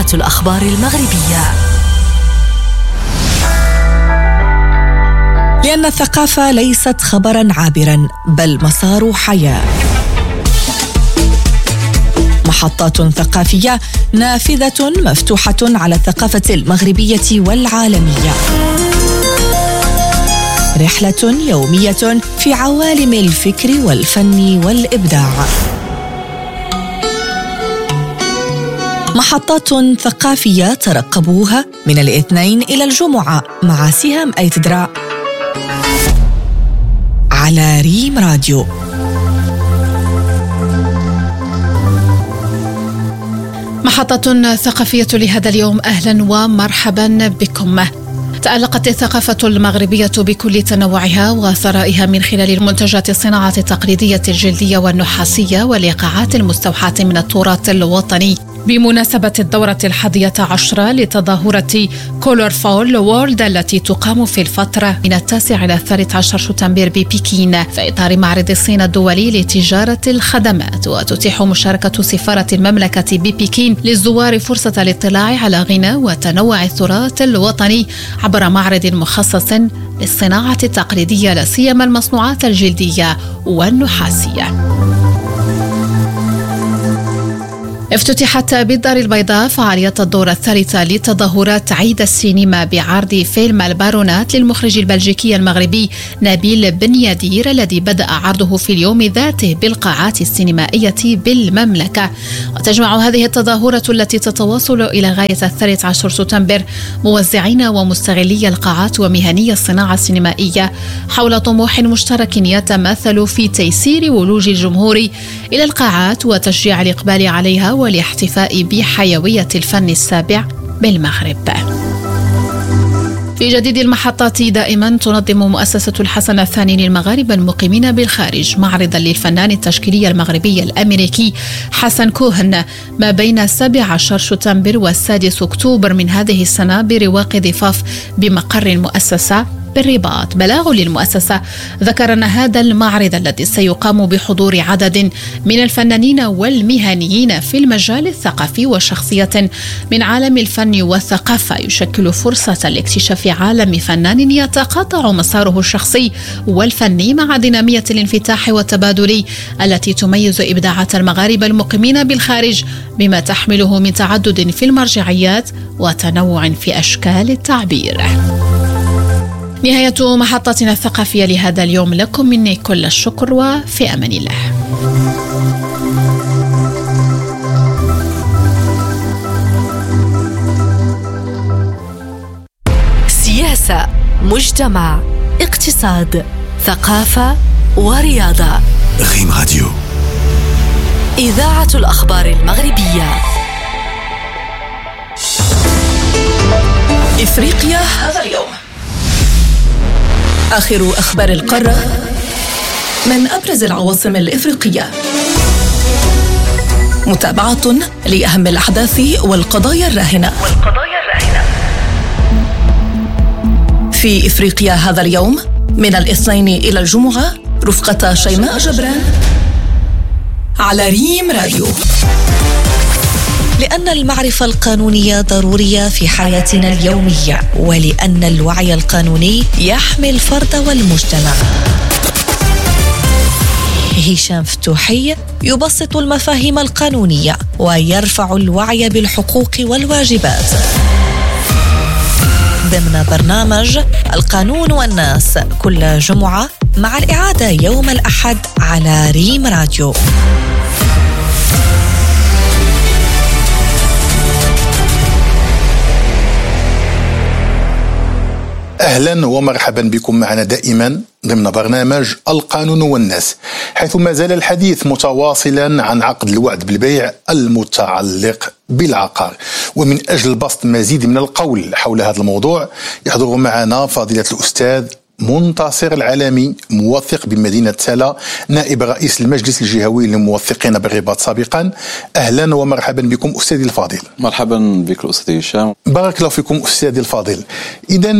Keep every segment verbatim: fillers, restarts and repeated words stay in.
الأخبار المغربية. لأن الثقافة ليست خبراً عابراً بل مسار حياة. محطات ثقافية نافذة مفتوحة على الثقافة المغربية والعالمية. رحلة يومية في عوالم الفكر والفن والإبداع. محطات ثقافية ترقبوها من الاثنين إلى الجمعة مع سهام أيتدرا على ريم راديو. محطة ثقافية لهذا اليوم، أهلا ومرحبا بكم. تألقت الثقافة المغربية بكل تنوعها وثرائها من خلال المنتجات الصناعة التقليدية الجلدية والنحاسية والإيقاعات المستوحاة من التراث الوطني بمناسبة الدورة الحادية عشرة لتظاهرة كولورفول وورلد التي تقام في الفترة من التاسع إلى الثالث عشر شتنبر ببكين في إطار معرض الصين الدولي لتجارة الخدمات. وتتيح مشاركة سفارة المملكة ببكين للزوار فرصة الاطلاع على غنى وتنوع التراث الوطني عبر معرض مخصص للصناعة التقليدية لا سيما المصنوعات الجلدية والنحاسية. افتتحت بالدار البيضاء فعاليات الدورة الثالثة لتظاهرات عيد السينما بعرض فيلم البارونات للمخرج البلجيكي المغربي نبيل بن يدير الذي بدأ عرضه في اليوم ذاته بالقاعات السينمائية بالمملكة. وتجمع هذه التظاهرة التي تتواصل إلى غاية الثالث عشر سبتمبر موزعين ومستغلي القاعات ومهني الصناعة السينمائية حول طموح مشترك يتمثل في تيسير ولوج الجمهور إلى القاعات وتشجيع الإقبال عليها والاحتفاء بحيوية الفن السابع بالمغرب. في جديد المحطات دائما تنظم مؤسسة الحسن الثاني للمغاربة المقيمين بالخارج معرضا للفنان التشكيلي المغربي الأمريكي حسن كوهن ما بين السابع عشر شتنبر والسادس أكتوبر من هذه السنة برواق ضفاف بمقر المؤسسة بالرباط. بلاغ للمؤسسة ذكر أن هذا المعرض الذي سيقام بحضور عدد من الفنانين والمهنيين في المجال الثقافي وشخصية من عالم الفن والثقافة يشكل فرصة لاكتشاف عالم فنان يتقاطع مساره الشخصي والفني مع دينامية الانفتاح والتبادل التي تميز إبداعات المغاربة المقيمين بالخارج بما تحمله من تعدد في المرجعيات وتنوع في أشكال التعبير. نهاية محطتنا الثقافية لهذا اليوم، لكم مني كل الشكر وفي أمان الله. سياسة، مجتمع، اقتصاد، ثقافة ورياضة. ريم راديو، إذاعة الأخبار المغربية. إفريقيا هذا اليوم. آخر أخبار القارة من أبرز العواصم الإفريقية. متابعة لأهم الأحداث والقضايا الراهنة. والقضايا الراهنة في إفريقيا هذا اليوم من الاثنين إلى الجمعة رفقة شيماء جبران على ريم راديو. لأن المعرفة القانونية ضرورية في حياتنا اليومية، ولأن الوعي القانوني يحمي الفرد والمجتمع. هشام فتوحي يبسط المفاهيم القانونية ويرفع الوعي بالحقوق والواجبات ضمن برنامج القانون والناس كل جمعة مع الإعادة يوم الأحد على ريم راديو. أهلا ومرحبا بكم معنا دائما ضمن برنامج القانون والناس، حيث ما زال الحديث متواصلا عن عقد الوعد بالبيع المتعلق بالعقار. ومن أجل بسط مزيد من القول حول هذا الموضوع يحضر معنا فضيلة الأستاذ منتصر العالمي، موثق بمدينة سلا، نائب رئيس المجلس الجهوي للموثقين بالرباط سابقا. أهلا ومرحبا بكم أستاذي الفاضل. مرحبا بك أستاذي هشام. بارك الله فيكم أستاذي الفاضل. إذا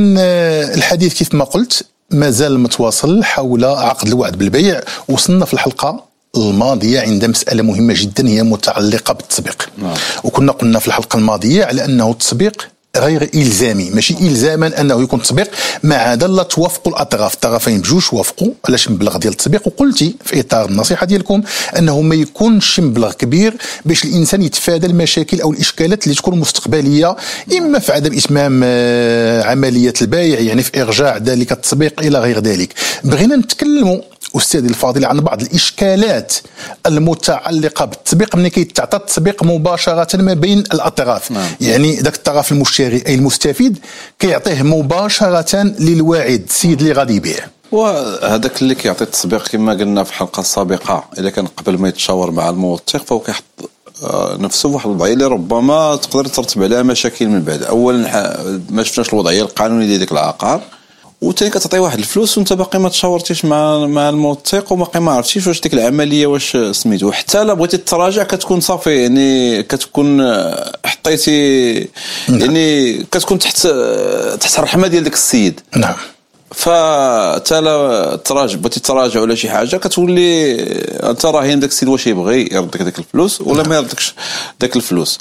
الحديث كيف ما قلت ما زال متواصل حول عقد الوعد بالبيع. وصلنا في الحلقة الماضية عند مسألة مهمة جدا هي متعلقة بالتسبيق. نعم. وكنا قلنا في الحلقة الماضية على أنه التسبيق غير إلزامي، ماشي إلزاما أنه يكون تسبيق ما عدا لا توافقوا الأطراف، الطرفين بجوج وافقوا علاش مبلغ ديال التسبيق. وقلتي في إطار النصيحة ديالكم أنه ما يكونش مبلغ كبير باش الإنسان يتفادى المشاكل أو الإشكالات اللي تكون مستقبلية، إما في عدم إتمام عملية البيع، يعني في إرجاع ذلك التسبيق إلى غير ذلك. بغينا نتكلموا أستاذي الفاضل عن بعض الإشكالات المتعلقة بالتسبيق ملي كيتعطى التسبيق مباشرة ما بين الأطراف. نعم. يعني ذاك الطرف المشتري أي المستفيد كيعطيه مباشرة للواعد السيد اللي غادي يبيع، وهذاك اللي كيعطي التسبيق كما قلنا في الحلقة السابقة إذا كان قبل ما يتشاور مع الموثق فهو كيحط نفسه في واحد الوضعيه اللي ربما تقدر ترتب عليها مشاكل من بعد. اولا ما شفناش الوضعيه القانونيه ديال ديك العقار، وثاني كتعطي واحد الفلوس وانت باقي ما تشاورتيش مع مع الموثق وباقي ما عرفتيش واش ديك العمليه واش سميتو. حتى لا بغيتي تراجع كتكون صافي، يعني كتكون حطيتي يعني كتكون تحت تحت الرحمه ديال داك السيد. نعم. فتا لا تراجع بغيتي تراجع ولا شي حاجه كتولي انت راهين داك السيد واش يبغي يردك داك الفلوس ولا ما يردكش داك الفلوس.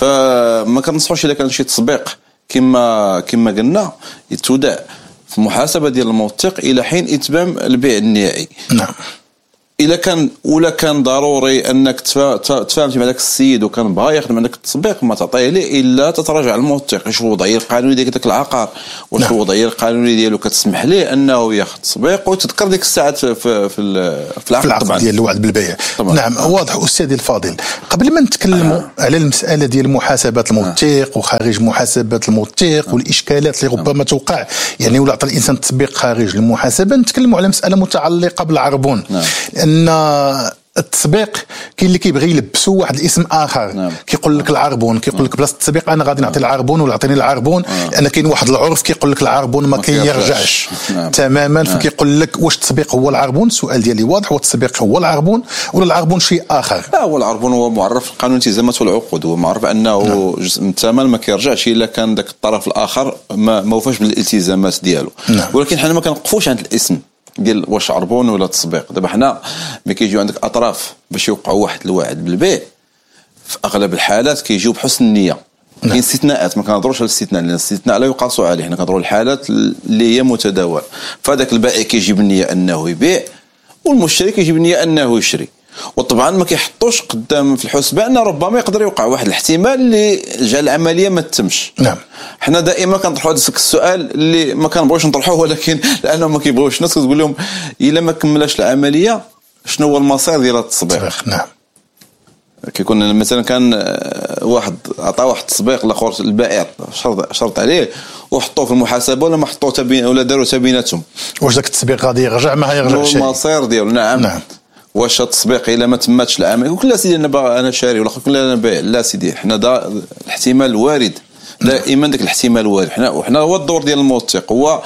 فما كنصحوش الا كان شي تسبيق كما كما قلنا يتودع في المحاسبه ديال الموثق الى حين اتمام البيع النهائي. نعم. الا كان ولا كان ضروري انك تفاهمتي مع داك السيد وكان بغا يخدم عندك التسبيق ما تعطيه ليه الا تتراجع الموثق يشوف الوضعيه القانونيه ديال داك العقار، واش نعم. الوضعيه القانونيه ديالو كتسمح ليه انه ياخذ التسبيق وتذكر ديك الساعات في في في العقد طبعا ديال الوعد بالبيع. طبعا. نعم واضح استاذي الفاضل. قبل ما نتكلموا آه. على المساله ديال محاسبه الموثق آه. وخارج محاسبه الموثق آه. والاشكالات اللي ربما آه. توقع يعني ولا عطى الانسان التسبيق خارج المحاسبه، نتكلموا على مساله متعلقه بالعربون. نعم. ان التسبيق كاين اللي كيبغي يلبسوا واحد الاسم اخر. نعم. كيقول لك العربون، كيقول لك بلاصه التسبيق انا غادي نعطي العربون ولا عطيني العربون، لان يعني كاين واحد العرف كيقول لك العربون ما كيرجعش. نعم. تماما. نعم. فكيقول لك واش التسبيق هو العربون؟ السؤال ديالي واضح، هو التسبيق هو العربون ولا العربون شيء اخر؟ لا، هو العربون هو معرف في قانون الالتزامات والعقود، هو معرف انه نعم. جزء من الثمن ما كيرجعش الا كان ذاك الطرف الاخر ما ما وفاش بالالتزامات ديالو. نعم. ولكن حنا ما كنوقفوش عند الاسم ديال واش عربون ولا تسبيق. دابا حنا ملي كيجيو عندك اطراف باش يوقعوا واحد الوعد بالبيع في اغلب الحالات كيجيو بحسن النيه. كاين نعم. استثناءات ما كنهضروش على الاستثناء لان الاستثناء لا يقاس عليه، حنا كنهضروا الحالات اللي هي متداوله. فهذاك البائع كيجي بالنيه انه يبيع والمشتري كيجي بالنيه انه يشري، وطبعا ما كيحطوش قدام في الحسبان ان ربما يقدر يوقع واحد الاحتمال اللي جعل العمليه ما تتمش. نعم. حنا دائما كنطرحوا هذا السؤال اللي ما كنبغيوش نطرحوه، ولكن لانه ما كيبغيوش الناس كتقول لهم الا ما كملاش العمليه شنو هو المصير ديال التسبيق. نعم. كيكون مثلا كان واحد عطى واحد التسبيق الاخر البائع شرط شرط عليه وحطوه في المحاسبه ولا ما حطوه تبين ولا داروا تبيناتهم، واش داك التسبيق غادي يرجع ما يرجعش المصير ديالو. نعم. نعم. واش التسبيق الا ما تماتش العمل يقول لا سيدي انا باغي انا شاري ولا يقول انا بايع، لا سيدي حنا دا الاحتمال وارد دائما داك الاحتمال وارد. حنا وحنا هو الدور ديال الموثق هو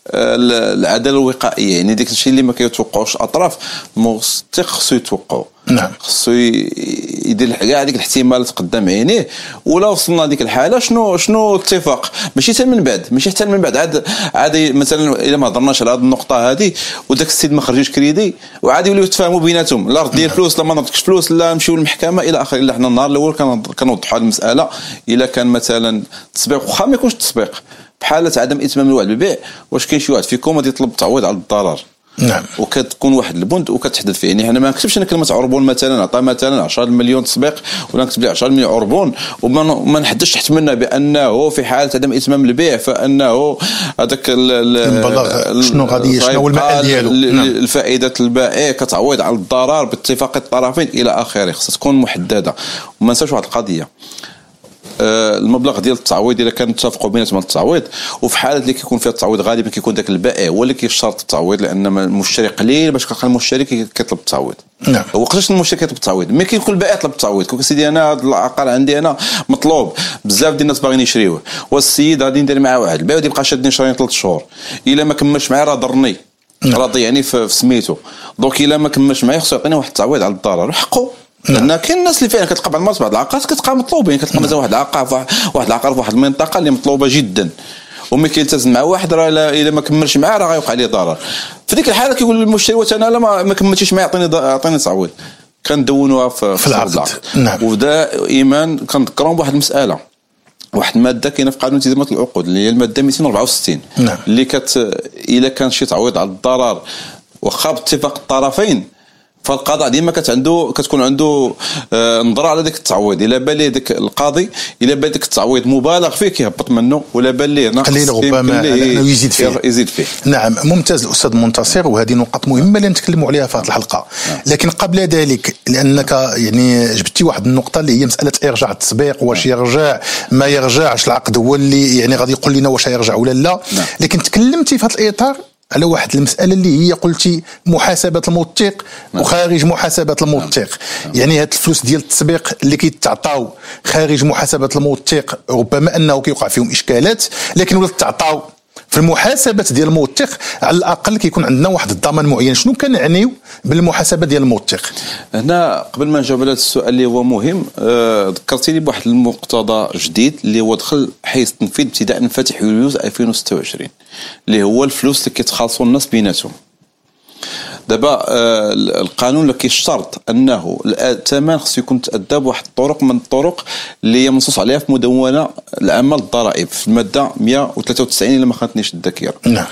العداله الوقائيه، يعني داك الشيء اللي ما كيتوقعوش الاطراف الموثق خصو يتوقعوا. نعم. خصو يدير كاع هذيك الاحتمالات قدام عينيه، ولا وصلنا لديك الحاله شنو شنو الاتفاق ماشي حتى من بعد ماشي حتى من بعد عاد عاد مثلا الا ما هضرناش على هذه النقطه هذه وداك السيد ما خرجوش كريدي وعاد يوليو يتفاهموا بيناتهم لا رد ديال فلوس لا ما نردكش فلوس لا نمشيو للمحكمه الى اخره. الا حنا النهار الاول كنوضحوا هذه المساله الا كان مثلا تسبيق واخا ما يكونش تسبيق بحاله عدم اتمام الوعد بالبيع، واش كاين شي واحد فيكم غادي يطلب تعويض على الضرر. نعم. وكتكون واحد البند وكتحدث فيه، يعني انا ما نكتبش انا كلمه عربون مثلا عطى مثلا عشرة مليون تسبيق ولا نكتب لي عشرة مليون عربون وما نحددش تحت منها بانه في حاله عدم اتمام البيع فانه هذاك المبلغ شنو غادي شنو هو المآل ديالو. نعم. الفائده البائع كتعويض على الضرر باتفاق الطرفين الى اخره، خصها تكون محدده. وما ننساوش واحد القضيه، المبلغ ديال التعويض اذا كان اتفقوا بيناتهم التعويض، وفي حاله اللي كيكون فيها التعويض غالبا كيكون ذاك البائع هو اللي كيشترط التعويض لان المشتري قليل باش كيلقى المشتري كيطلب التعويض. نعم. هو وقتاش المشتري كيطلب التعويض ملي كيكون البائع طلب التعويض كيقول سيدي انا هذا العقار عندي انا مطلوب بزاف ديال الناس باغيين يشريوه والسيد غادي ندير معاه واحد البيع ودي بقى شادني شهرين ثلاث شهور الا ما كملش معايا راه ضرني. نعم. راه ضيعني في سميتو دونك الا ما كملش معايا خصو يعطيني واحد التعويض على الضرر وحقه. لان كاين الناس اللي فعلا كتلقى بعض بعض العقارات كتلقى مطلوبين، كتلقى مثلا واحد العقار واحد العقار في واحد المنطقه اللي مطلوبه جدا وملي كيلتزم مع واحد راه الا ما كملش معاه راه غيوقع عليه ضرر. في ديك الحاله كيقول للمشتري واش انا لا ما كملتيش معايا عطيني عطيني تعويض. كندونوها في, في العقد. نعم. ودائما كنذكرهم بواحد المساله، واحد الماده كاينه في قانون التزامات العقود اللي هي الماده مئتين وأربعة وستين. نعم. اللي كت الا كان شي تعويض على الضرر واخا باتفاق الطرفين، فالقضاء ديما كت عنده كتكون عنده آه نظره على ذاك التعويض. الا بان ليه ذاك القاضي الا بان ذاك التعويض مبالغ فيه كيهبط منه، ولا بان ليه ناقص قليل ربما انه يزيد فيه يزيد فيه. نعم ممتاز الاستاذ منتصر، وهذه نقاط مهمه اللي نتكلموا عليها في هذه الحلقه. نعم. لكن قبل ذلك لانك يعني جبتي واحد النقطه اللي هي مساله ارجاع التسبيق، واش يرجع ما يرجعش، العقد هو اللي يعني غادي يقول لنا واش يرجع ولا لا. نعم. لكن تكلمتي في هذا الاطار على واحد المسألة اللي هي قلتي محاسبة الموثق وخارج محاسبة الموثق. يعني هاد الفلوس ديال التسبيق اللي كيتعطاو خارج محاسبة الموثق ربما أنه كيوقع فيهم إشكالات، لكن ولا تعطاو في المحاسبة ديال الموثق على الأقل كيكون عندنا واحد الضمان معين. شنو كنعنيو بالمحاسبة ديال الموثق؟ هنا قبل ما نجاوب على هذا السؤال اللي هو مهم، أه ذكرتيني بواحد المقتضى جديد اللي هو دخل حيز التنفيذ ابتداء من فاتح يوليوز ألفين وستة وعشرين، اللي هو الفلوس اللي كيتخالصوا الناس بيناتهم. دابا آه القانون اللي كيشترط انه الثمن خصو يكون تأدى بواحد الطرق من الطرق اللي هي منصوص عليها في مدونه العامه للضرائب في الماده مئة وثلاثة وتسعين الا ما خانتنيش الذاكره. نعم.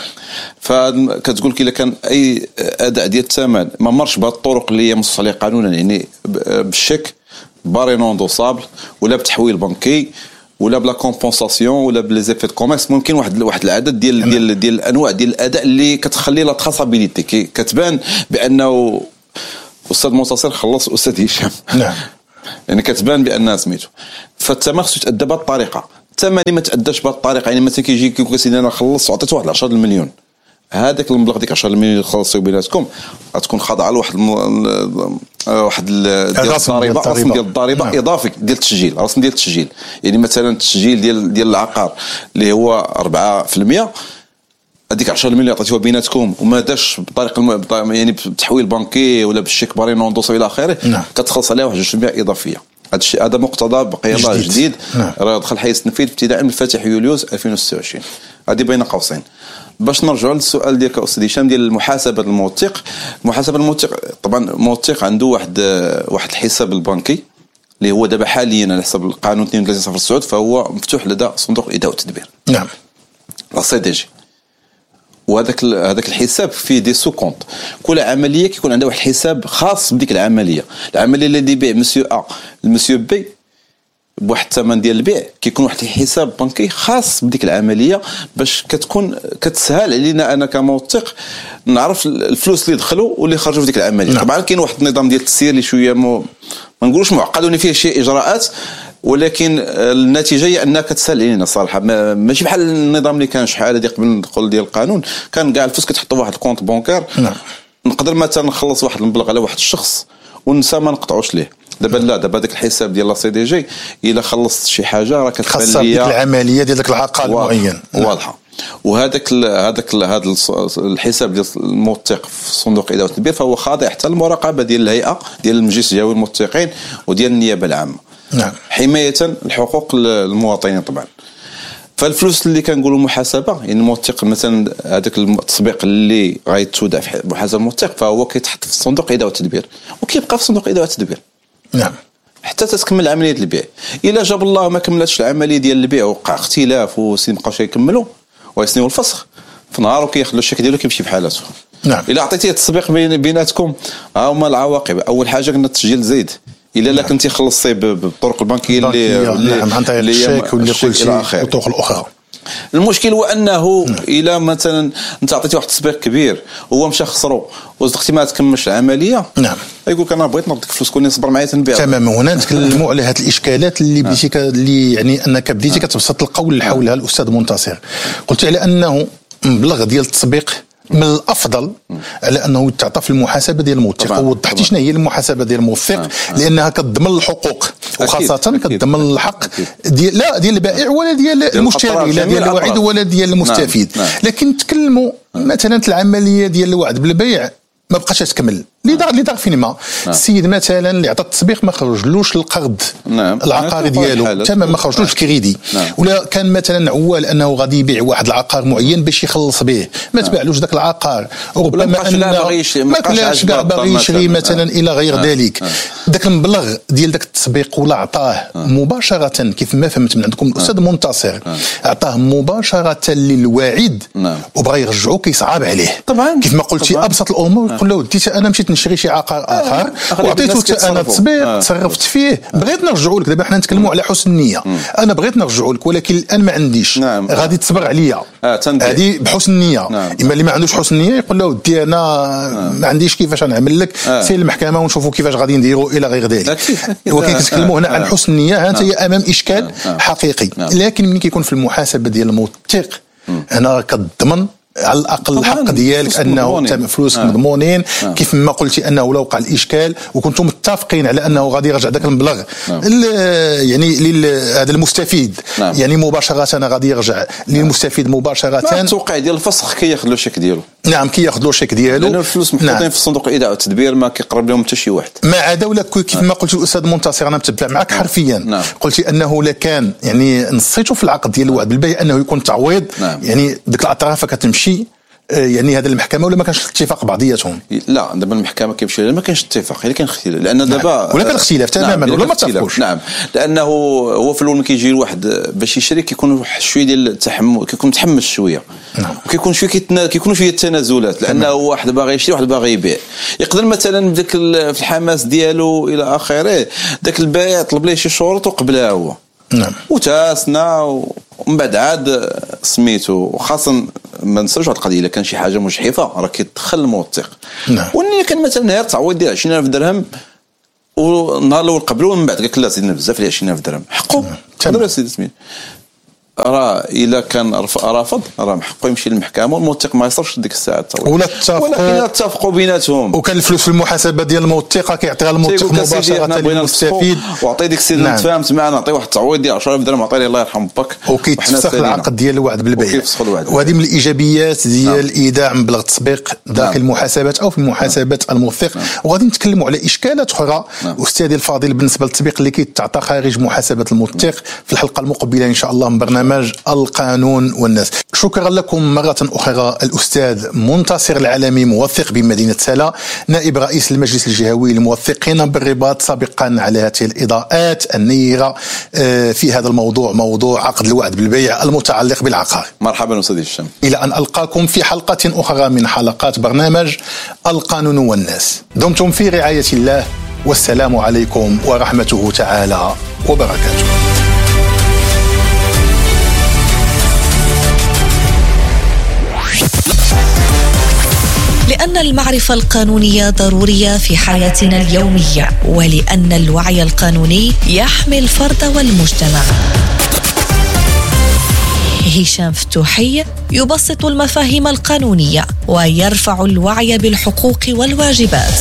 فكتقول لك الا كان اي اداء ديال الثمن ما مرش بهذه الطرق اللي هي منصوص عليها قانونا، يعني بالشيك باري نون دوسابل ولا بتحويل بنكي ولا بلا كومبونساسيون ولا بلي زيفيت كوميرس، ممكن واحد واحد العدد ديال ديال ديال الانواع ديال الاداء اللي كتخلي لا تراسابيليتي كتبان بانه استاذ منتصر خلص استاذ هشام. نعم. يعني كتبان بان سميتو. فالثمن خصو يتادى بهذه الطريقه. الثمن ما تاداش بهذه الطريقه، يعني مثلا كيجي كيقول سيدي انا خلصت وعطيت واحد عشرة مليون، هذاك المبلغ ديك عشرة مليون اللي خلصوا بيناتكم غتكون خاضعه لواحد الم... واحد ديال الضريبه، رسم ديال الضريبه نعم. اضافي ديال التسجيل، رسم ديال التسجيل. يعني مثلا التسجيل ديال ديال العقار اللي هو أربعة بالمئة، هذيك عشرة مليون عطيتوها بيناتكم وما داش بطريقه الم... يعني بتحويل بنكي ولا بالشيك باري نون دوسو الى اخره، نعم. كتخلص عليها واحد جوج بالمئة اضافيه. هذا الشيء هذا مقتضى بقي الله جديد, جديد. نعم. راه دخل حيز التنفيذ ابتداء من فاتح يوليوز ألفين وستة وعشرين. هذه بين قوسين. باش نرجعوا للسؤال ديالك استاذ هشام ديال المحاسبه الموثق. محاسبه الموثق طبعا الموثق عنده واحد واحد الحساب البنكي اللي هو دابا حاليا على حسب القانون اثنين وثلاثين صفر تسعة فهو مفتوح لدى صندوق الاداء والتدبير. نعم. لا سي دي جي. وهذاك هذاك الحساب فيه دي سو كونط. كل عمليه كيكون عندها واحد الحساب خاص بديك العمليه. العمليه اللي يبيع مسيو ا المسيو بي بواحد الثمن ديال البيع كيكون واحد الحساب بنكي خاص بديك العمليه باش كتكون كتسهل علينا انا كموثق نعرف الفلوس اللي دخلوا واللي خرجوا في ديك العمليه. نعم. طبعا كاين واحد النظام ديال التسيير اللي شويه مو ما نقولوش معقد ولا فيه شي اجراءات، ولكن النتيجه هي انها كتسهل علينا صراحه. ماشي بحال النظام اللي كان شحال هذه قبل الدخول ديال القانون كان كاع الفلوس كتحطوا واحد الكونت بونكار. نعم. نقدر مثلا نخلص واحد المبلغ على واحد الشخص ونسى ما نقطعوش ليه. دابا لا دابا داك الحساب ديال لا سي دي جي الا خلصت شي حاجه راه كتبان ليا العمليه ديال داك العقار المعين واضحه. وهذاك هذاك هذا الحساب ديال الموثق في صندوق الاداء والتدبير فهو خاضع حتى المراقبه ديال الهيئه ديال المجلس الجهوي الموثقين وديال النيابه العامه. نعم. حمايه الحقوق المواطنين طبعا. فالفلوس اللي كنقولوا محاسبه يعني الموثق مثلا هذاك التطبيق اللي غيتودع في محاسبه الموثق فهو كيتحط في صندوق الاداء والتدبير وكيبقى في صندوق الاداء والتدبير. نعم. حتى تتكمل عمليه البيع. الا جاب الله ما كملتش العمليه ديال البيع وقع اختلاف وسين بقاوش يكملوا ويسنيو الفسخ في نهار وكيخلوا الشيك ديالو كيمشي بحالاته. نعم. الا عطيتيه التسبيق بين بيناتكم ها هما العواقب. اول حاجه قلنا التسجيل زايد الا لا كنتي خلصتي بالطرق البنكيه اللي نعم عن طريق الشيك واللي كل شيء والطرق الاخرى. المشكل هو انه الى مثلا انت عطيتي واحد التسبيق كبير هو مشى خسرو وصدقتي ما تكملش العمليه. نعم. يقول لك انا بغيت نعطيك فلوس كوني صبر معايا تنبيع. تماما. هنا نتكلموا على هذه الاشكالات اللي بديتي اللي يعني انك بديتي كتبسط القول حولها الاستاذ منتصر. قلت على انه مبلغ ديال التسبيق من الافضل على انه يتعطى في المحاسبه ديال الموثق. ووضحتي شنو هي المحاسبه ديال الموثق لانها كتضمن الحقوق وخاصه كتضمن الحق ديال لا ديال البائع ولا ديال المشتري لا ديال الواعد ولا ديال المستفيد. نعم. نعم. لكن تكلموا مثلا العمليه ديال الوعد بالبيع ما بقاش تكمل اللي دار اللي دار فين ما السيد مثلا اللي عطى التسبيق ما خرجلوش القرض نعم. العقاري ديالو تمام ما خرجلوش الكريدي نعم. ولا كان مثلا عوال انه غادي يبيع واحد العقار معين باش يخلص به ما تباعلوش ذاك العقار وربما ان ما كلاش كاع باغي يشري مثلا الى غير ذلك ذاك المبلغ ديال ذاك التسبيق ولا عطاه مباشره كيف ما فهمت من عندكم الاستاذ منتصر عطاه مباشره للواعد وبغى يرجعو كيصعب عليه طبعا كيف ما قلتي ابسط الامور يقول له وديت انا مشيت نشري شي عقار اخر وعطيته انا التسبيق تصرفت فيه بغيت نرجعوا لك دابا حنا نتكلموا على حسن النيه انا بغيت نرجعوا لك ولكن الان ما عنديش نعم. غادي تصبر عليا هذه بحسن النيه نعم. اما اللي ما عندوش حسن النيه يقول له ودي انا نعم. ما عنديش كيفاش نعمل لك سير المحكمه ونشوفوا كيفاش غادي نديروا الى غير ذلك ولكن كنتكلموا هنا عن حسن النيه انت امام اشكال حقيقي لكن ملي كيكون في المحاسبه ديال الموثق هنا كتضمن على الاقل الحق ديالك انه فلوسك آه. مضمونين آه. كيف ما قلتي انه لو وقع الاشكال وكنتم متفقين على انه غادي يرجع ذاك المبلغ آه. يعني هذا المستفيد آه. يعني مباشره غادي يرجع للمستفيد مباشره التوقيع ديال الفسخ كياخذ له شيك ديالو نعم كياخذ له شيك ديالو لان الفلوس محطوطين نعم. في صندوق الايداع والتدبير ما كيقرب لهم حتى شي واحد ما عدا ولا كيف ما قلت الاستاذ منتصر انا متبع معك آه. حرفيا نعم. قلتي انه لكان يعني نصيتوا في العقد ديال الوعد بالبيع انه يكون تعويض نعم. يعني ديك الاطراف كتمشي يعني هذا المحكمه ولا ما كانش اتفاق بعضياتهم لا دابا المحكمه كيمشي ما كانش اتفاق الا كان اختلاف لان دابا ولا كان اختلاف تماما ولا ما اتفقوش نعم لانه هو في الاول كيجي الواحد باش يشري كيكون واحد شويه ديال التحمل كيكون متحمس شويه نعم. وكيكون شويه كيتنا كيكونوا شويه التنازلات لانه واحد باغي يشري واحد باغي يبيع يقدر مثلا بداك في الحماس ديالو الى اخره داك البائع طلب ليه شي شروط وقبلها هو نعم وتاسنا ومن بعد عاد سميتو وخاصه ما ننساوش واحد القضيه الا كان شي حاجه مجحفه راه كيدخل الموثق نعم واللي كان مثلا نهار تعويض ديال عشرين ألف درهم والنهار الاول قبلوا ومن بعد قال لك لا سيدنا بزاف ديال عشرين ألف درهم حقه تقدر سيدي سميت راه الا كان رافض راه حقه يمشي للمحكمه والموثق ما يصرفش ديك الساعه التوقيت ولا اتفقوا ولكن اتفقوا بيناتهم وكان الفلوس في المحاسبه ديال الموثقه كيعطيها الموثق مباشره للمستفيد وعطي ديك السيد نعم. تفاهمت معنا نعطي واحد التعويض ديال عشرة آلاف درهم عطي لي الله يرحم باك وكيتفسخ العقد ديال الوعد بالبيع وهذه من الايجابيات ديال نعم. ايداع مبلغ التسبيق داخل نعم. المحاسبات او في محاسبه نعم. الموثق نعم. وغادي نتكلموا على اشكالات اخرى نعم. استاذي الفاضل بالنسبه للتسبيق اللي كيتعطى خارج محاسبه الموثق نعم. في الحلقه المقبله ان شاء الله من برنامج القانون والناس. شكرا لكم مرة أخرى الأستاذ منتصر العالمي موثق بمدينة سلا نائب رئيس المجلس الجهوي للموثقين بالرباط سابقا على هذه الإضاءات النيرة في هذا الموضوع موضوع عقد الوعد بالبيع المتعلق بالعقار. مرحبا أستاذ هشام. إلى أن ألقاكم في حلقة أخرى من حلقات برنامج القانون والناس. دمتم في رعاية الله والسلام عليكم ورحمته تعالى وبركاته. لأن المعرفة القانونية ضرورية في حياتنا اليومية ولأن الوعي القانوني يحمي الفرد والمجتمع. هشام فتوحي يبسط المفاهيم القانونية ويرفع الوعي بالحقوق والواجبات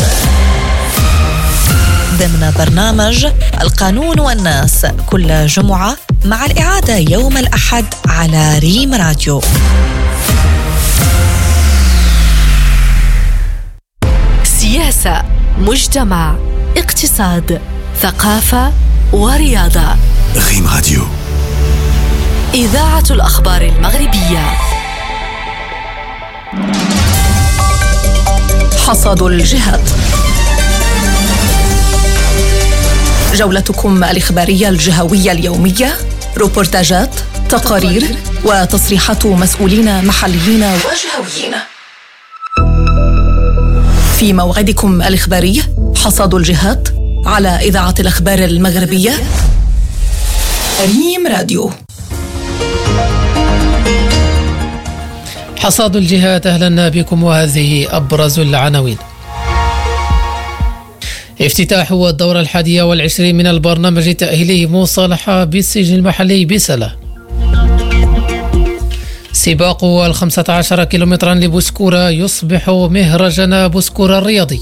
ضمن برنامج القانون والناس كل جمعة مع الإعادة يوم الأحد على ريم راديو. سياسة، مجتمع، اقتصاد، ثقافة ورياضة. ريم راديو، إذاعة الأخبار المغربية. حصاد الجهات، جولتكم الإخبارية الجهوية اليومية، روبورتاجات، تقارير وتصريحات مسؤولين محليين وجهويين. في موعدكم الإخباري حصاد الجهات على إذاعة الأخبار المغربية ريم راديو. حصاد الجهات، أهلا بكم وهذه أبرز العناوين. افتتاح الدورة الحادية والعشرين من البرنامج التأهيلي مصالحة بالسجن المحلي بسلا. سباق الخمسة عشر كيلومترا لبوسكورة يصبح مهرجان بوسكورة الرياضي.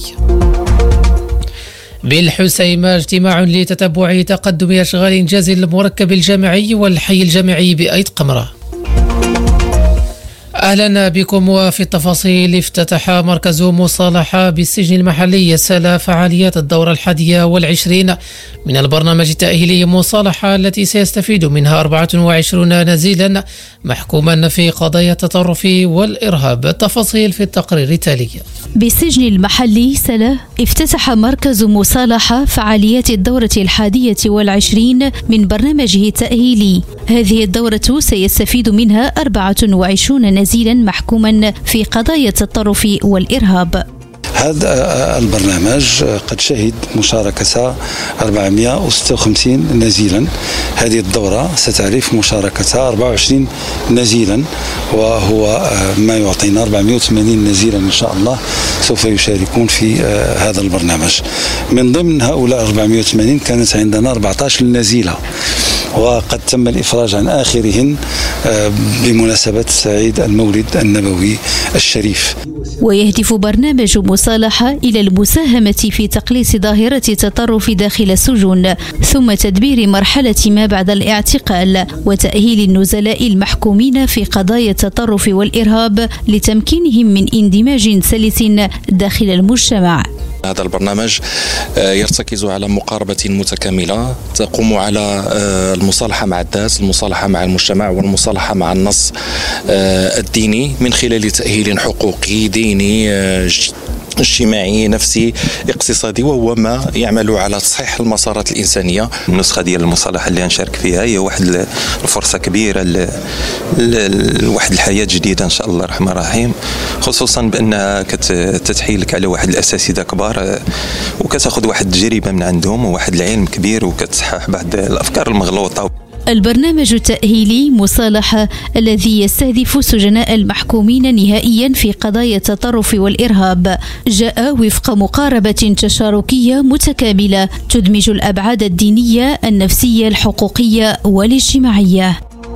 بالحسيمة اجتماع لتتبع تقدم أشغال إنجاز المركب الجامعي والحي الجامعي بأيت قمرة. أهلا بكم. وفي التفاصيل، افتتح مركز مصالحة بالسجن المحلي سلا فعاليات الدورة الحادية والعشرين من البرنامج التأهيلي مصالحة التي سيستفيد منها أربعة وعشرين نزيلا محكوما في قضايا التطرف والإرهاب. التفاصيل في التقرير التالي. بالسجن المحلي سلا افتتح مركز مصالحة فعاليات الدورة الحادية والعشرين من برنامجه التأهيلي. هذه الدورة سيستفيد منها أربعة وعشرون نزيلا محكوما في قضايا التطرف والإرهاب. هذا البرنامج قد شهد مشاركة أربعمائة وستة وخمسين نزيلا. هذه الدورة ستعرف مشاركة أربعة وعشرين نزيلا، وهو ما يعطينا أربعمائة وثمانين نزيلا إن شاء الله سوف يشاركون في هذا البرنامج. من ضمن هؤلاء أربعمائة وثمانين كانت عندنا أربعة عشر نزيلة، وقد تم الإفراج عن آخرهن بمناسبة عيد المولد النبوي الشريف. ويهدف برنامج مصالحة إلى المساهمة في تقليص ظاهرة التطرف داخل السجون، ثم تدبير مرحلة ما بعد الاعتقال، وتأهيل النزلاء المحكومين في قضايا التطرف والإرهاب لتمكينهم من اندماج سلس داخل المجتمع. هذا البرنامج يرتكز على مقاربة متكاملة تقوم على المصالحة مع الذات، المصالحة مع المجتمع، والمصالحة مع النص الديني من خلال تأهيل حقوقي ديني اجتماعي نفسي اقتصادي، وهو ما يعمل على تصحيح المسارات الإنسانية. النسخة ديال المصالحة اللي غنشارك فيها هي واحد الفرصة كبيرة لواحد الحياة جديدة إن شاء الله الرحمن الرحيم، خصوصا بأنها كتتحيلك على واحد الأساتذة كبار وكتاخذ واحد التجربة من عندهم وواحد العلم كبير وكتصحح بعض الأفكار المغلوطة. البرنامج التأهيلي مصالحة الذي يستهدف سجناء المحكومين نهائيا في قضايا التطرف والإرهاب جاء وفق مقاربة تشاركية متكاملة تدمج الأبعاد الدينية، النفسية، الحقوقية والاجتماعية.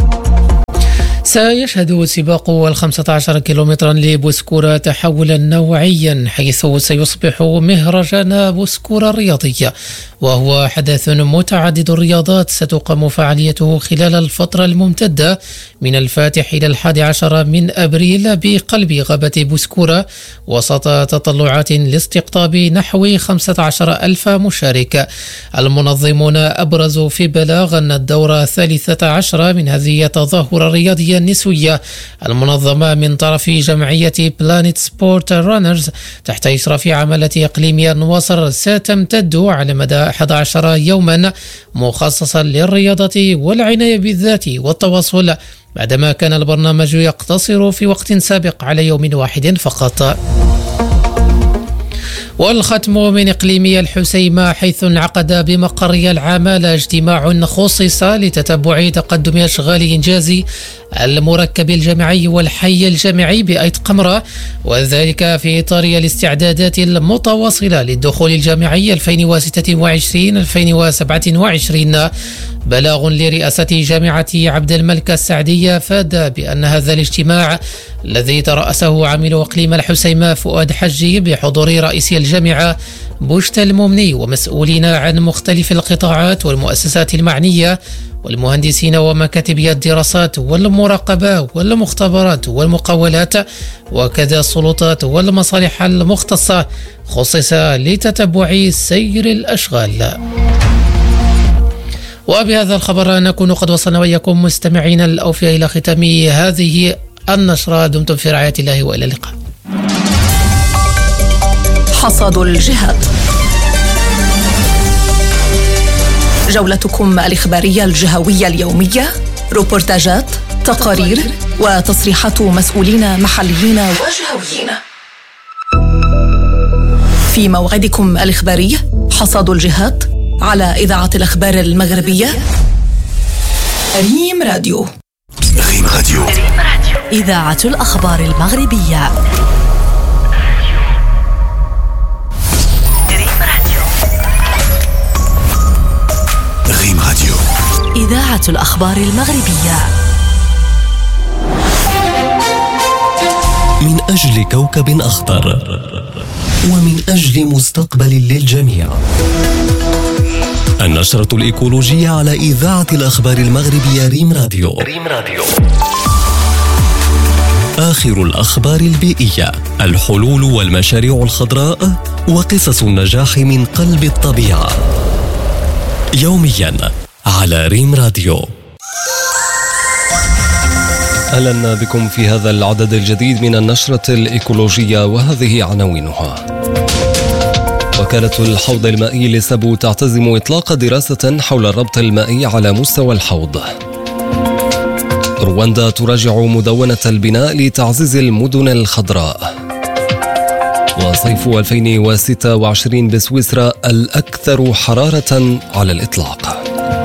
سيشهد سباق الخمسة عشر كيلومترا لبوسكورة تحولا نوعيا، حيث سيصبح مهرجان بوسكورة الرياضية، وهو حدث متعدد الرياضات ستقام فعاليته خلال الفترة الممتدة من الفاتح إلى الحادي عشر من أبريل بقلب غابة بوسكورة، وسط تطلعات لاستقطاب نحو خمسة عشر ألف مشارك. المنظمون أبرزوا في بلاغ أن الدورة الثالثة عشرة من هذه التظاهرة الرياضية النسوية المنظمة من طرف جمعية بلانيت سبورت رانرز تحت إشراف عمالة إقليم النواصر ستمتد على مدى أحد عشر يوما، مخصصا للرياضة والعناية بالذات والتواصل، بعدما كان البرنامج يقتصر في وقت سابق على يوم واحد فقط. والختم من إقليمي الحسيمة، حيث انعقد بمقر العمالة اجتماع خصص لتتبع تقدم أشغال إنجاز المركب الجامعي والحي الجامعي بأيت قمرة، وذلك في إطار الاستعدادات المتواصلة للدخول الجامعي ألفين وستة وعشرين ألفين وسبعة وعشرين. بلاغ لرئاسة جامعة عبد الملك السعدية فاد بأن هذا الاجتماع الذي ترأسه عامل إقليم الحسيمة فؤاد حجي بحضور رئيس الجامعة بوشت الممني ومسؤولين عن مختلف القطاعات والمؤسسات المعنية والمهندسين ومكاتب الدراسات والمراقبة والمختبرات والمقاولات، وكذا السلطات والمصالح المختصة، خصص لتتبع سير الأشغال. وبهذا الخبر نكون قد وصلنا وإياكم مستمعين الأوفياء إلى ختام هذه النشرة. دمتم في رعاية الله وإلى اللقاء. حصاد الجهاد، جولتكم الإخبارية الجهوية اليومية، روبورتاجات، تقارير وتصريحات مسؤولين محليين وجهويين. في موعدكم الإخباري حصاد الجهاد على إذاعة الأخبار المغربية ريم راديو. ريم راديو، إذاعة الأخبار المغربية. ريم راديو، إذاعة الأخبار المغربية. من أجل كوكب أخضر ومن أجل مستقبل للجميع. النشرة الإيكولوجية على إذاعة الأخبار المغربية ريم راديو. ريم راديو. آخر الأخبار البيئية، الحلول والمشاريع الخضراء وقصص النجاح من قلب الطبيعة، يوميا على ريم راديو. أهلا بكم في هذا العدد الجديد من النشرة الإيكولوجية، وهذه عناوينها. وكالة الحوض المائي لسبو تعتزم إطلاق دراسة حول الربط المائي على مستوى الحوض. رواندا تراجع مدونة البناء لتعزيز المدن الخضراء. وصيف ألفين وستة وعشرين بسويسرا الأكثر حرارة على الإطلاق.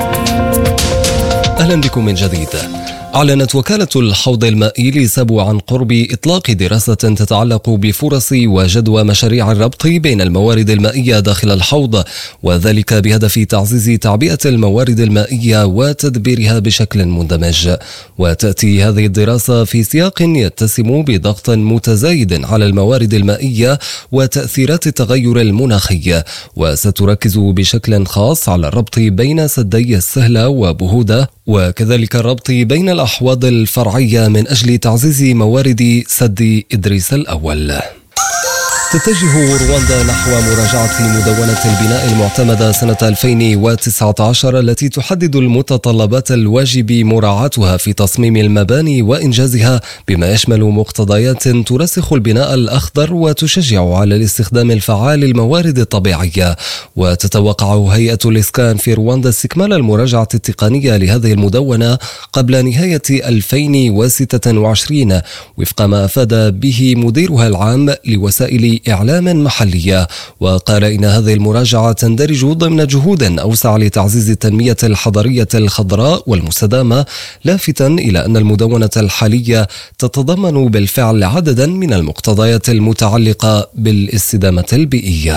أهلا بكم من جديد. أعلنت وكالة الحوض المائي لسبو عن قرب إطلاق دراسة تتعلق بفرص وجدوى مشاريع الربط بين الموارد المائية داخل الحوض، وذلك بهدف تعزيز تعبئة الموارد المائية وتدبيرها بشكل مندمج. وتأتي هذه الدراسة في سياق يتسم بضغط متزايد على الموارد المائية وتأثيرات التغير المناخي، وستركز بشكل خاص على الربط بين سدي السهلة وبهودة، وكذلك الربط بين الأحواض الفرعية من أجل تعزيز موارد سد إدريس الأول. تتجه رواندا نحو مراجعة مدونة البناء المعتمدة سنة ألفين وتسعة عشر التي تحدد المتطلبات الواجب مراعاتها في تصميم المباني وإنجازها، بما يشمل مقتضيات ترسخ البناء الأخضر وتشجع على الاستخدام الفعال للموارد الطبيعية. وتتوقع هيئة الإسكان في رواندا استكمال المراجعة التقنية لهذه المدونة قبل نهاية ألفين وستة وعشرين، وفق ما أفاد به مديرها العام لوسائل إعلام محلية. وقال إن هذه المراجعة تندرج ضمن جهود أوسع لتعزيز التنمية الحضرية الخضراء والمستدامة، لافتاً إلى أن المدونة الحالية تتضمن بالفعل عدداً من المقتضيات المتعلقة بالاستدامة البيئية.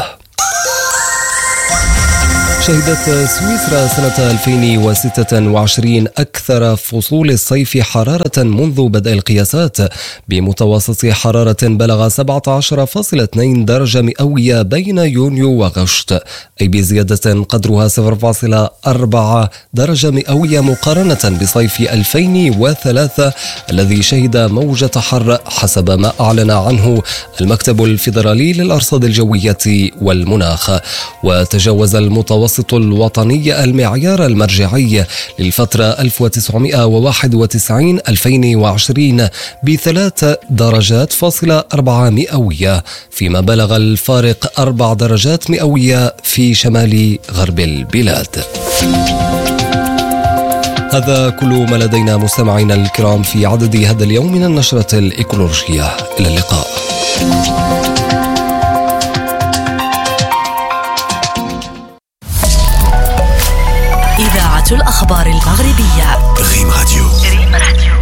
شهدت سويسرا سنة ألفين وستة وعشرين أكثر فصول الصيف حرارة منذ بدء القياسات، بمتوسط حرارة بلغ سبعة عشر فاصلة اثنين درجة مئوية بين يونيو وغشت، أي بزيادة قدرها صفر فاصلة أربعة درجة مئوية مقارنة بصيف ألفين وثلاثة الذي شهد موجة حر، حسب ما أعلن عنه المكتب الفيدرالي للأرصاد الجوية والمناخ. وتجاوز المتوسط الوطني المعيار المرجعي للفترة ألف وتسعمائة وواحد وتسعين إلى ألفين وعشرين بثلاث درجات فاصلة أربعة مئوية، فيما بلغ الفارق أربع درجات مئوية في شمال غرب البلاد. هذا كل ما لدينا مستمعينا الكرام في عدد هذا اليوم من النشرة الإيكولوجية. إلى اللقاء. إذاعة الأخبار المغربية ريم راديو. ريم راديو.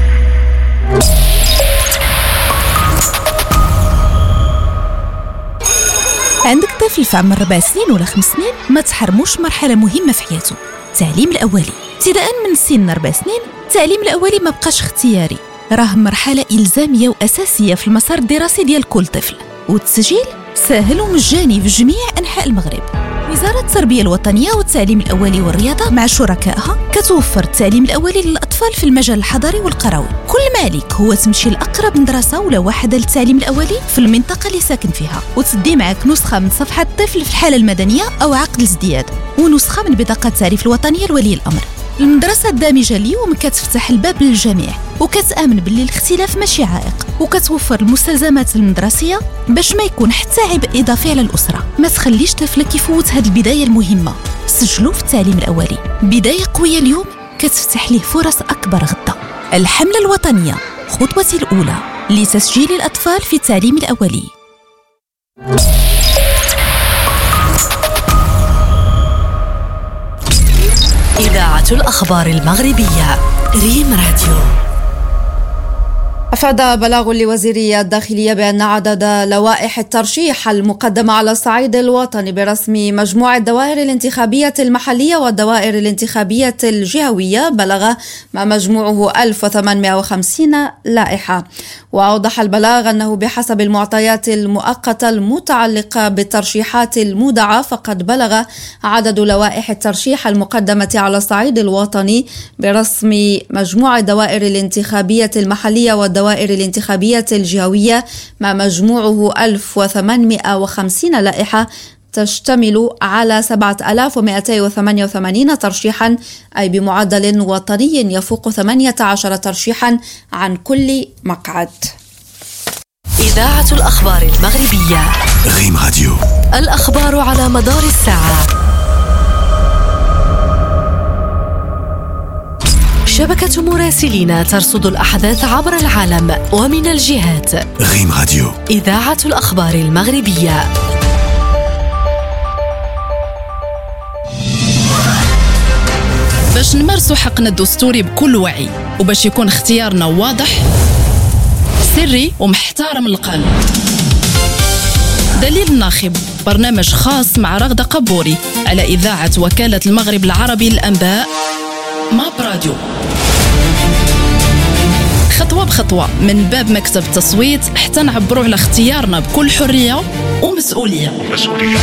عندك طفل في عمر ربع سنين ولا خمس سنين، ما تحرموش مرحلة مهمة في حياته، التعليم الأولي. ابتداء من سن أربع سنين التعليم الأولي ما بقاش اختياري، راه مرحلة إلزامية وأساسية في المسار الدراسي ديال كل طفل، والتسجيل سهل ومجاني في جميع أنحاء المغرب. وزارة التربية الوطنية والتعليم الأولي والرياضة مع شركائها كتوفر التعليم الأولي للأطفال في المجال الحضري والقروي. كل مالك هو تمشي لأقرب مدرسة ولا وحدة للتعليم الأولي في المنطقة اللي ساكن فيها، وتدي معك نسخة من صفحة الطفل في الحالة المدنية أو عقد الازدياد، ونسخة من بطاقة التعريف الوطنية لولي الأمر. المدرسة الدامجة اليوم كتفتح الباب للجميع، وكتآمن باللي الاختلاف ماشي عائق، وكتوفر المستلزمات المدرسية باش ما يكون حتى عبء إضافي على الأسرة. ما تخليش طفلك يفوت هذه البداية المهمة، سجلوا في التعليم الأولي. بداية قوية اليوم كتفتح له فرص أكبر غدا. الحملة الوطنية خطوتي الأولى لتسجيل الأطفال في التعليم الأولي. إذاعة الأخبار المغربية ريم راديو. أفاد بلاغ لوزيرية الداخلية بأن عدد لوائح الترشيح المقدمة على الصعيد الوطني برسم مجموع الدوائر الانتخابية المحلية والدوائر الانتخابية الجهوية بلغ ما مجموعه ألف وثمانمائة وخمسين لائحة. وأوضح البلاغ أنه بحسب المعطيات المؤقتة المتعلقة بالترشيحات المودعة فقد بلغ عدد لوائح الترشيح المقدمة على الصعيد الوطني برسم مجموع الدوائر الانتخابية المحلية والدوائر الانتخابية الجهوية ما مجموعه ألف وثمانمائة وخمسين لائحة تشتمل على سبعة آلاف ومئتين وثمانية وثمانين ترشيحا، أي بمعدل وطني يفوق ثمانية عشر ترشيحا عن كل مقعد. إذاعة الأخبار المغربية ريم راديو، الأخبار على مدار الساعة. شبكة مراسلين ترصد الأحداث عبر العالم ومن الجهات. ريم راديو، إذاعة الأخبار المغربية. باش نمارسوا حقنا الدستوري بكل وعي وباش يكون اختيارنا واضح سري ومحترم القانون. دليل الناخب، برنامج خاص مع رغدة قبوري على إذاعة وكالة المغرب العربي للأنباء ماب راديو. خطوة بخطوة من باب مكتب التصويت حتى نعبروا على اختيارنا بكل حرية ومسؤولية. مسؤولية.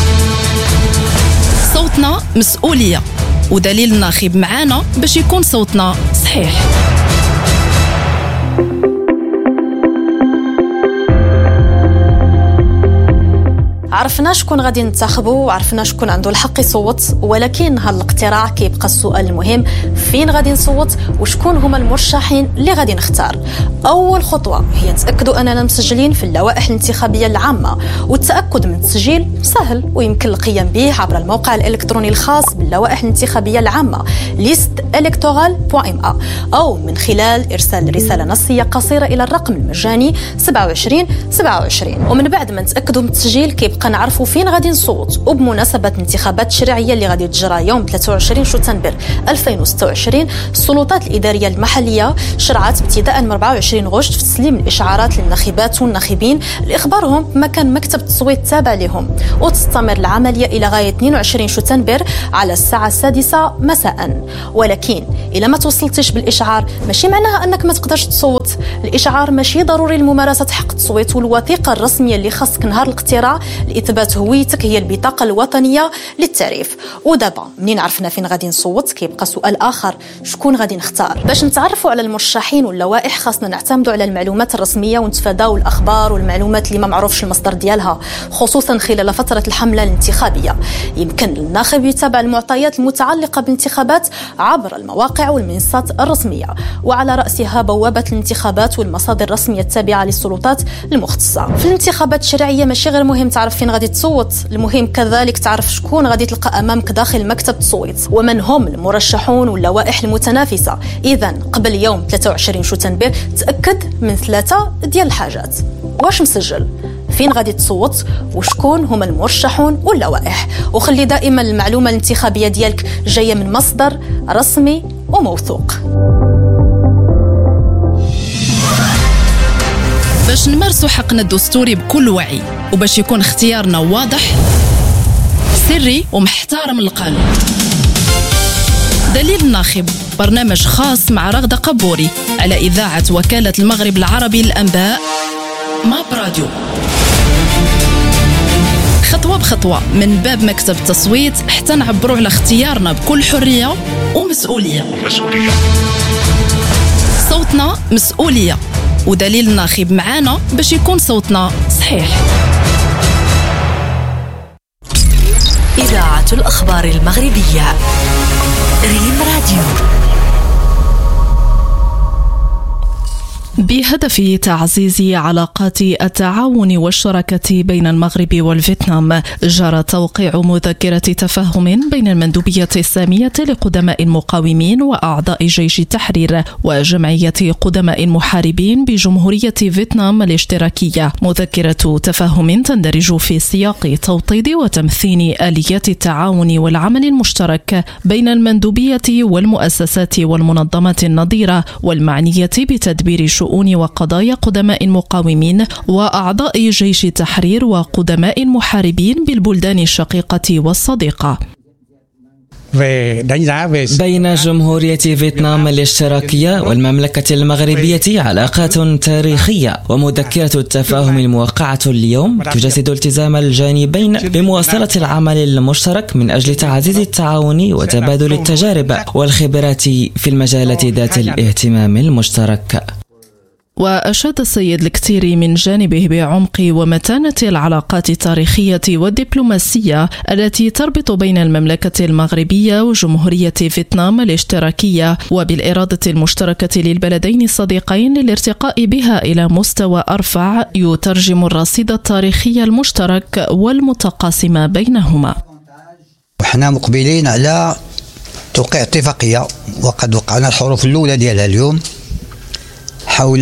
صوتنا مسؤولية، ودليل الناخب معانا باش يكون صوتنا صحيح. عرفنا شكون غادي ننتخبوا وعرفنا شكون عنده الحق يصوت، ولكن هذا الاقتراع كيبقى السؤال المهم: فين غادي نصوت وشكون هما المرشحين اللي غادي نختار؟ اول خطوه هي نتاكدوا اننا مسجلين في اللوائح الانتخابيه العامه، والتاكد من التسجيل سهل ويمكن القيام به عبر الموقع الالكتروني الخاص باللوائح الانتخابيه العامه ليست إلكتورال دوت إم إيه، او من خلال ارسال رساله نصيه قصيره الى الرقم المجاني سبعة وعشرين سبعة وعشرين. ومن بعد ما نتاكدوا من التسجيل كيبقى نعرفوا فين غادي نصوت. وبمناسبه الانتخابات التشريعيه اللي غادي تجرى يوم ثلاثة وعشرين شتنبر ألفين وستة وعشرين، السلطات الاداريه المحليه شرعت ابتداء من أربعة وعشرين غشت في تسليم الاشعارات للناخبات والناخبين لاخبارهم بمكان مكتب التصويت تابع لهم، وتستمر العمليه الى غايه اثنين وعشرين شتنبر على الساعه السادسة مساء. ولكن الا ما توصلتش بالاشعار ماشي معناها انك ما تقدرش تصوت. الاشعار ماشي ضروري لممارسه حق التصويت، والوثيقه الرسميه اللي خاصك نهار الاقتراع لإثبات هويتك هي البطاقة الوطنية للتعريف. ودابا منين عرفنا فين غادي نصوت كيبقى سؤال آخر: شكون غادي نختار؟ باش نتعرفوا على المرشحين واللوائح خاصنا نعتمدوا على المعلومات الرسمية ونتفاداو الأخبار والمعلومات اللي ما معروفش المصدر ديالها، خصوصا خلال فترة الحملة الانتخابية. يمكن للناخب يتابع المعطيات المتعلقة بالانتخابات عبر المواقع والمنصات الرسمية، وعلى رأسها بوابة الانتخابات والمصادر الرسمية التابعة للسلطات المختصة. في الانتخابات الشرعية ماشي غير مهم تعرف فين غادي تصوت، المهم كذلك تعرف شكون غادي تلقى امامك داخل مكتب التصويت ومن هم المرشحون واللوائح المتنافسه. اذا قبل يوم ثلاثة وعشرين شتنبر تاكد من ثلاثه ديال الحاجات: واش مسجل، فين غادي تصوت، وشكون هما المرشحون واللوائح. وخلي دائما المعلومه الانتخابيه ديالك جايه من مصدر رسمي وموثوق. باش نمارسوا حقنا الدستوري بكل وعي وباش يكون اختيارنا واضح سري ومحترم القانون. دليل الناخب، برنامج خاص مع رغدة قبوري على إذاعة وكالة المغرب العربي للأنباء ماب راديو. خطوة بخطوة من باب مكتب التصويت حتى نعبروا على اختيارنا بكل حرية ومسؤولية. مسؤولية. صوتنا مسؤولية، ودليل الناخب معانا باش يكون صوتنا صحيح. إذاعة الأخبار المغربية ريم راديو. بهدف تعزيز علاقات التعاون والشراكة بين المغرب والفيتنام، جرى توقيع مذكرة تفاهم بين المندوبية السامية لقدماء المقاومين وأعضاء جيش التحرير وجمعية قدماء المحاربين بجمهورية فيتنام الاشتراكية. مذكرة تفاهم تندرج في سياق توطيد وتمثيل آليات التعاون والعمل المشترك بين المندوبية والمؤسسات والمنظمات النظيرة والمعنية بتدبير شؤون وقضايا قدماء المقاومين وأعضاء جيش التحرير وقدماء المحاربين بالبلدان الشقيقة والصديقة. بين جمهورية فيتنام الاشتراكية والمملكة المغربية علاقات تاريخية، ومذكرة التفاهم الموقعة اليوم تجسد التزام الجانبين بمواصلة العمل المشترك من أجل تعزيز التعاون وتبادل التجارب والخبرات في المجالات ذات الاهتمام المشترك. وأشاد السيد الكتيري من جانبه بعمق ومتانة العلاقات التاريخية والدبلوماسية التي تربط بين المملكة المغربية وجمهورية فيتنام الاشتراكية، وبالإرادة المشتركة للبلدين الصديقين للارتقاء بها إلى مستوى أرفع يترجم الرصيد التاريخي المشترك والمتقاسم بينهما. وحنا مقبلين على توقيع اتفاقية، وقد وقعنا الحروف الأولى ديالها اليوم حول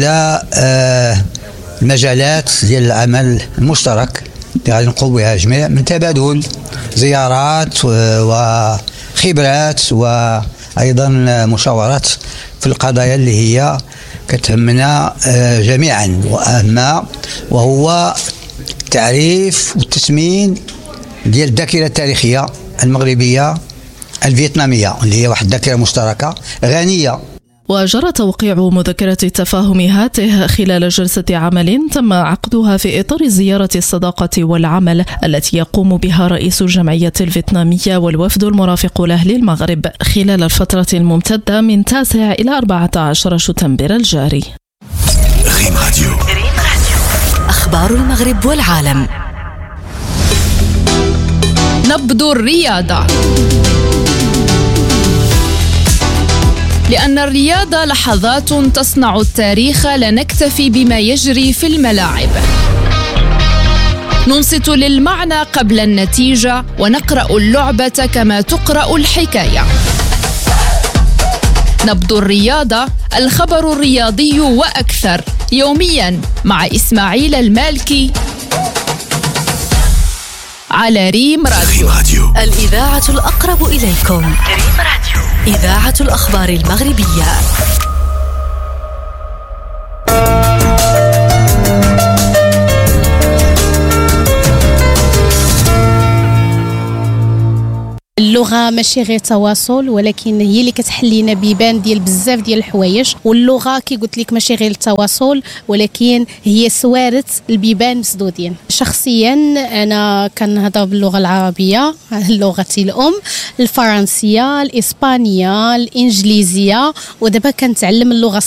المجالات ديال العمل المشترك اللي غادي نقوم بها جميع، من تبادل زيارات وخبرات وأيضا مشاورات في القضايا اللي هي كتهمنا جميعا، وأهمها وهو تعريف والتسمين ديال الذاكرة التاريخية المغربية الفيتنامية اللي هي واحد الذاكرة مشتركة غنية. وجرى توقيع مذكرة التفاهم هاته خلال جلسة عمل تم عقدها في إطار زيارة الصداقة والعمل التي يقوم بها رئيس الجمعية الفيتنامية والوفد المرافق له للمغرب خلال الفترة الممتدة من تاسع إلى أربعة عشر شتنبر الجاري. ريم راديو. أخبار المغرب والعالم. نبض الرياضة. لأن الرياضة لحظات تصنع التاريخ، لا نكتفي بما يجري في الملاعب. ننصت للمعنى قبل النتيجة، ونقرأ اللعبة كما تقرأ الحكاية. نبض الرياضة، الخبر الرياضي وأكثر، يوميا مع إسماعيل المالكي على ريم راديو. راديو. الإذاعة الأقرب إليكم. ريم راديو. إذاعة الأخبار المغربية. اللغة ماشي غير تواصل، ولكن هي اللي كتحل لنا بيبان ديال بزاف ديال الحوايج. واللغة كي قلت لك ماشي غير التواصل، ولكن هي سوارة البيبان مسدودين. شخصيا أنا كنهضر باللغة العربية لغتي الأم، الفرنسية، الإسبانية، الإنجليزية، ودابا كنتعلم اللغة